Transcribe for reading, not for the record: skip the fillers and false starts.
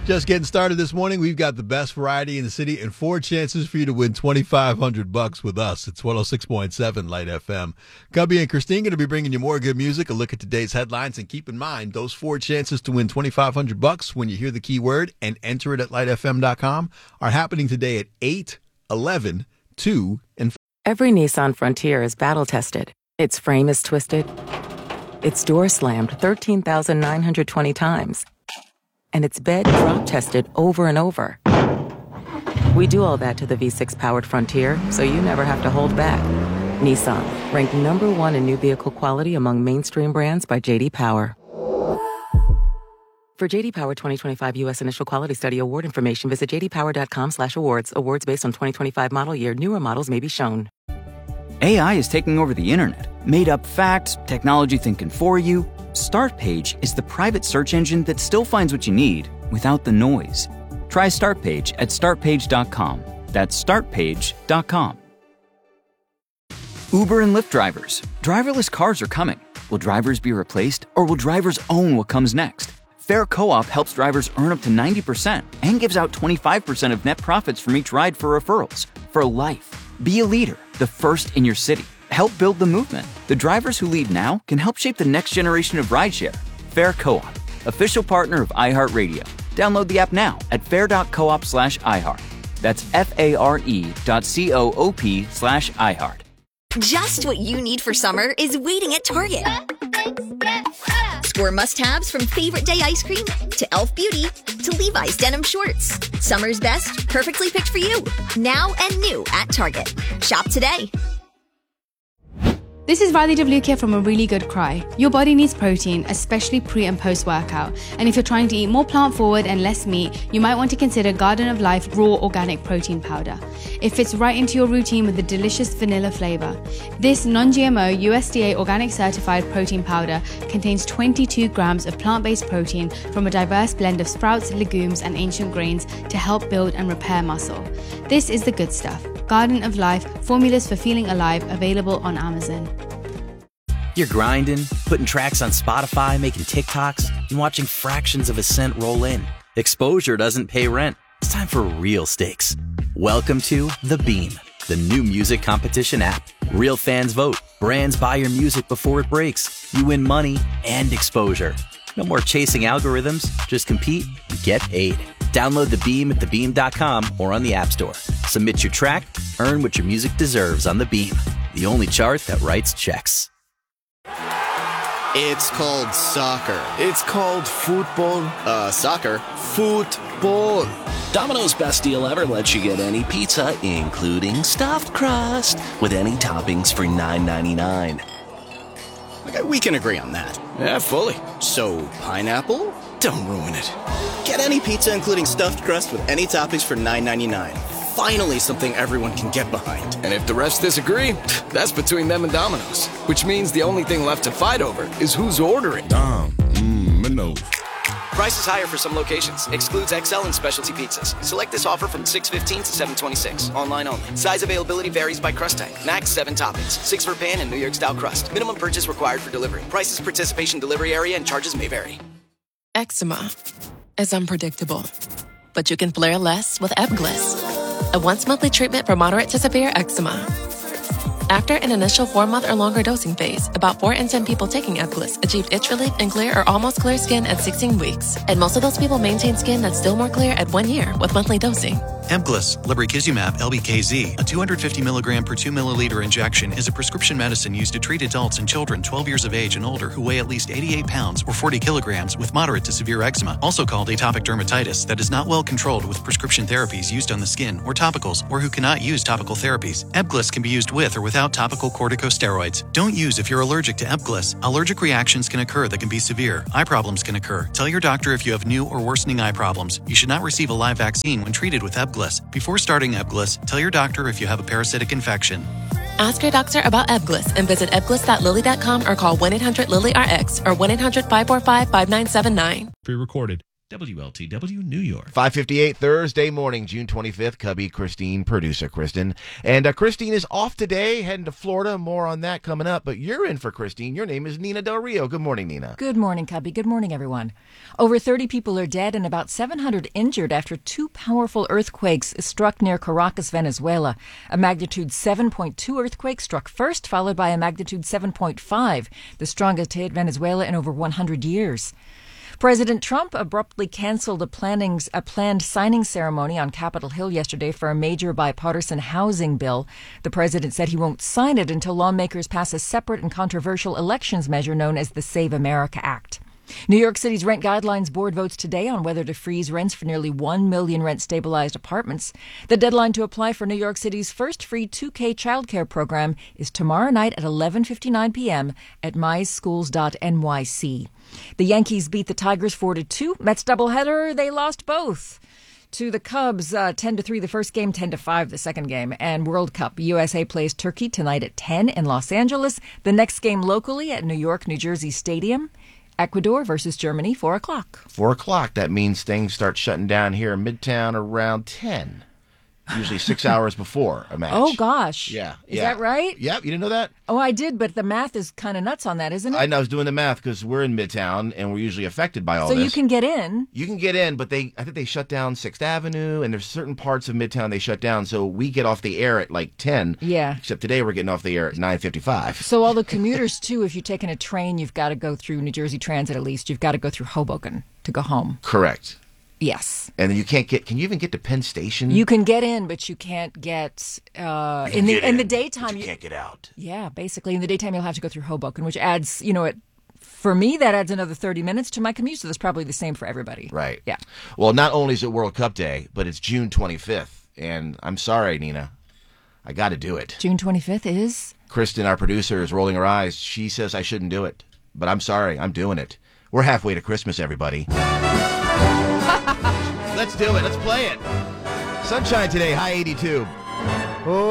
Just getting started this morning. We've got the best variety in the city and 4 chances for you to win $2,500 with us. It's 106.7 Light FM. Cubby and Christine going to be bringing you more good music, a look at today's headlines, and keep in mind those 4 chances to win $2,500 when you hear the keyword and enter it at lightfm.com are happening today at 8, 11, 2, and 4. Every Nissan Frontier is battle-tested. Its frame is twisted. Its door slammed 13,920 times. And its bed drop-tested over and over. We do all that to the V6-powered Frontier, so you never have to hold back. Nissan, ranked number 1 in new vehicle quality among mainstream brands by J.D. Power. For J.D. Power 2025 U.S. Initial Quality Study award information, visit jdpower.com/awards. Awards based on 2025 model year. Newer models may be shown. AI is taking over the internet. Made up facts, technology thinking for you. Startpage is the private search engine that still finds what you need without the noise. Try Startpage at startpage.com. That's startpage.com. Uber and Lyft drivers. Driverless cars are coming. Will drivers be replaced, or will drivers own what comes next? Fair Co-op helps drivers earn up to 90% and gives out 25% of net profits from each ride for referrals. For life. Be a leader, the first in your city. Help build the movement. The drivers who lead now can help shape the next generation of rideshare. Fair Co-op, official partner of iHeartRadio. Download the app now at fair.coop/iHeart. That's FARE.coop/iHeart. Just what you need for summer is waiting at Target. Score must-haves from favorite day ice cream to Elf Beauty to Levi's denim shorts. Summer's best, perfectly picked for you. Now and new at Target. Shop today. This is Riley Devlukia from A Really Good Cry. Your body needs protein, especially pre and post-workout. And if you're trying to eat more plant-forward and less meat, you might want to consider Garden of Life Raw Organic Protein Powder. It fits right into your routine with a delicious vanilla flavor. This non-GMO USDA organic certified protein powder contains 22 grams of plant-based protein from a diverse blend of sprouts, legumes, and ancient grains to help build and repair muscle. This is the good stuff. Garden of Life, formulas for feeling alive, available on Amazon. You're grinding, putting tracks on Spotify, making TikToks, and watching fractions of a cent roll in. Exposure doesn't pay rent. It's time for real stakes. Welcome to The Beam, the new music competition app. Real fans vote. Brands buy your music before it breaks. You win money and exposure. No more chasing algorithms. Just compete and get paid. Download The Beam at thebeam.com or on the App Store. Submit your track, earn what your music deserves on The Beam, the only chart that writes checks. It's called soccer. It's called football. Soccer. Football. Domino's best deal ever lets you get any pizza, including stuffed crust, with any toppings for $9.99. Okay, we can agree on that. Yeah, fully. So, pineapple? Don't ruin it. Get any pizza, including stuffed crust, with any toppings for $9.99. Finally, something everyone can get behind. And if the refs disagree, that's between them and Domino's. Which means the only thing left to fight over is who's ordering. Domino's. Price is higher for some locations. Excludes XL and specialty pizzas. Select this offer from 6/15 to 7/26. Online only. Size availability varies by crust type. Max 7 toppings. 6 for pan and New York style crust. Minimum purchase required for delivery. Prices, participation, delivery area, and charges may vary. Eczema is unpredictable, but you can flare less with Ebglyss, a once-monthly treatment for moderate to severe eczema. After an initial 4-month or longer dosing phase, about 4 in 10 people taking Ebglyss achieved itch relief and clear or almost clear skin at 16 weeks. And most of those people maintain skin that's still more clear at 1 year with monthly dosing. Ebglyss, lebrikizumab LBKZ, a 250 milligram per 2 milliliter injection, is a prescription medicine used to treat adults and children 12 years of age and older who weigh at least 88 pounds or 40 kilograms with moderate to severe eczema, also called atopic dermatitis, that is not well controlled with prescription therapies used on the skin or topicals, or who cannot use topical therapies. Ebglyss can be used with or without topical corticosteroids. Don't use if you're allergic to Ebglyss. Allergic reactions can occur that can be severe. Eye problems can occur. Tell your doctor if you have new or worsening eye problems. You should not receive a live vaccine when treated with Ebglyss. Before starting Ebglyss, tell your doctor if you have a parasitic infection. Ask your doctor about Ebglyss and visit ebglyss.lilly.com or call 1-800-LILY-RX or 1-800-545-5979. Pre-recorded. WLTW New York. 5:58 Thursday morning, June 25th. Cubby, Christine, producer Kristen. And Christine is off today, heading to Florida. More on that coming up. But you're in for Christine. Your name is Nina Del Rio. Good morning, Nina. Good morning, Cubby. Good morning, everyone. Over 30 people are dead and about 700 injured after two powerful earthquakes struck near Caracas, Venezuela. A magnitude 7.2 earthquake struck first, followed by a magnitude 7.5, the strongest hit Venezuela in over 100 years. President Trump abruptly canceled a planned signing ceremony on Capitol Hill yesterday for a major bipartisan housing bill. The president said he won't sign it until lawmakers pass a separate and controversial elections measure known as the Save America Act. New York City's Rent Guidelines Board votes today on whether to freeze rents for nearly 1 million rent-stabilized apartments. The deadline to apply for New York City's first free 2K childcare program is tomorrow night at 11:59 p.m. at myschools.nyc. The Yankees beat the Tigers 4-2. Mets doubleheader, they lost both to the Cubs 10-3 the first game, 10-5 the second game. And World Cup, USA plays Turkey tonight at 10 in Los Angeles. The next game locally at New York, New Jersey Stadium. Ecuador versus Germany, 4 o'clock. 4 o'clock. That means things start shutting down here in Midtown around 10. Usually 6 hours before a match. Oh, gosh. Yeah. Is that right? Yep. You didn't know that? Oh, I did, but the math is kind of nuts on that, isn't it? I know. I was doing the math because we're in Midtown and we're usually affected by all this. So you can get in. You can get in, but I think they shut down 6th Avenue, and there's certain parts of Midtown they shut down, so we get off the air at like 10. Yeah. Except today we're getting off the air at 9:55. So all the commuters, too, if you're taking a train, you've got to go through New Jersey Transit at least. You've got to go through Hoboken to go home. Correct. Yes. And then can you even get to Penn Station? You can get in, but you can't get in the daytime. But you can't get out. Yeah, basically in the daytime you'll have to go through Hoboken, which adds, for me that adds another 30 minutes to my commute, so that's probably the same for everybody. Right. Yeah. Well, not only is it World Cup Day, but it's June 25th, and I'm sorry, Nina, I got to do it. June 25th is? Kristen, our producer, is rolling her eyes. She says I shouldn't do it, but I'm sorry, I'm doing it. We're halfway to Christmas, everybody. Let's do it. Let's play it. Sunshine today, high 82.